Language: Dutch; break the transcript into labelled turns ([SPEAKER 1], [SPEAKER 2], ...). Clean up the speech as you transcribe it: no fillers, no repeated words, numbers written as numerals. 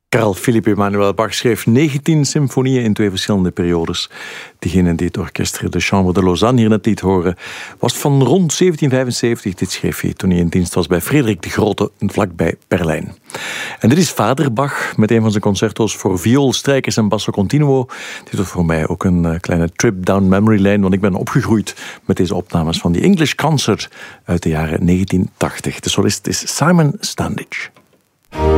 [SPEAKER 1] Carl Philipp Emanuel Bach schreef 19 symfonieën in 2 verschillende periodes. Diegene die het orkest de Chambre de Lausanne hier net liet horen, was van rond 1775. Dit schreef hij toen hij in dienst was bij Frederik de Grote, vlakbij Berlijn. En dit is Vader Bach met een van zijn concerto's voor viool, strijkers en basso continuo. Dit was voor mij ook een kleine trip down memory lane, want ik ben opgegroeid met deze opnames van die English Concert uit de jaren 1980. De solist is Simon Standage.